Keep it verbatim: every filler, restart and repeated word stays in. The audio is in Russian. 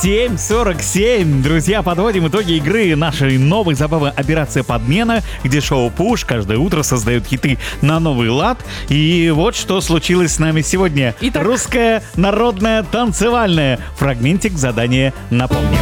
семь сорок семь. Друзья, подводим итоги игры нашей новой забавы «Операция Подмена», где шоу «Пуш» каждое утро создает хиты на новый лад. И вот что случилось с нами сегодня. Итак. Русская народная танцевальная. Фрагментик задания напомню.